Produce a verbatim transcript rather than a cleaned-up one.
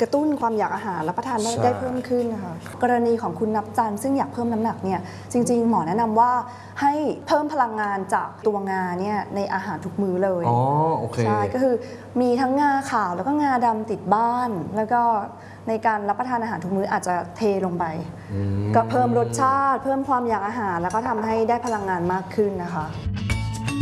กระตุ้นความอยากอาหารรับประทานได้ได้เพิ่มขึ้นนะคะกรณีของคุณนับจันซึ่งอยากเพิ่มน้ำหนักเนี่ยจริงๆหมอแนะนำว่าให้เพิ่มพลังงานจากตัวงาเนี่ยในอาหารทุกมื้อเลยอ๋อโอเคใช่ก็คือมีทั้งงาขาวแล้วก็งาดำติดบ้านแล้วก็ในการรับประทานอาหารทุกมื้ออาจจะเทลงไปก็เพิ่มรสชาติเพิ่มความอยากอาหารแล้วก็ทำให้ได้พลังงานมากขึ้นนะคะ